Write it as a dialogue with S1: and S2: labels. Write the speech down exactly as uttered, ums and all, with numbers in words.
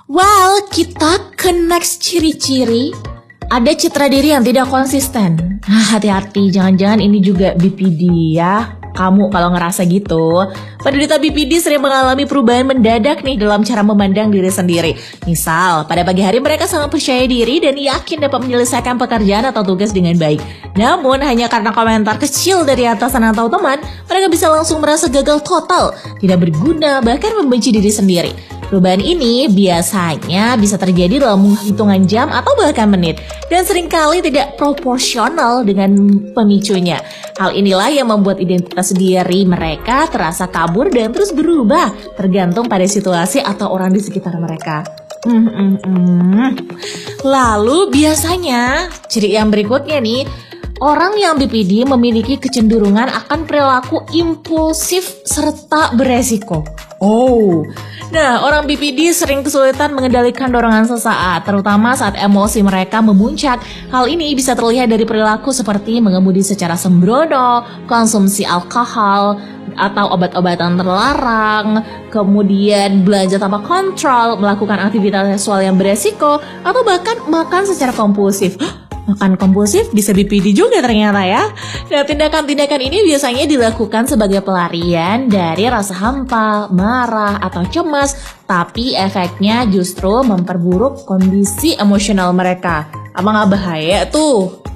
S1: Well, kita ke next ciri-ciri. Ada citra diri yang tidak konsisten. Nah, hati-hati, jangan-jangan ini juga B P D ya. Kamu kalau ngerasa gitu, penderita B P D sering mengalami perubahan mendadak nih dalam cara memandang diri sendiri. Misal, pada pagi hari mereka sangat percaya diri dan yakin dapat menyelesaikan pekerjaan atau tugas dengan baik. Namun, hanya karena komentar kecil dari atasan atau teman, mereka bisa langsung merasa gagal total, tidak berguna, bahkan membenci diri sendiri. Perubahan ini biasanya bisa terjadi dalam hitungan jam atau bahkan menit, dan seringkali tidak proporsional dengan pemicunya. Hal inilah yang membuat identitas diri mereka terasa kabur dan terus berubah, tergantung pada situasi atau orang di sekitar mereka. Hmm, hmm, hmm. Lalu biasanya ciri yang berikutnya nih, orang yang B P D memiliki kecenderungan akan perilaku impulsif serta beresiko. Oh, nah orang B P D sering kesulitan mengendalikan dorongan sesaat, terutama saat emosi mereka memuncak. Hal ini bisa terlihat dari perilaku seperti mengemudi secara sembrono, konsumsi alkohol atau obat-obatan terlarang, kemudian belanja tanpa kontrol, melakukan aktivitas seksual yang beresiko, atau bahkan makan secara kompulsif. Makan kompulsif bisa B P D juga ternyata ya. Nah, tindakan-tindakan ini biasanya dilakukan sebagai pelarian dari rasa hampa, marah, atau cemas, tapi efeknya justru memperburuk kondisi emosional mereka. Apa nggak bahaya tuh?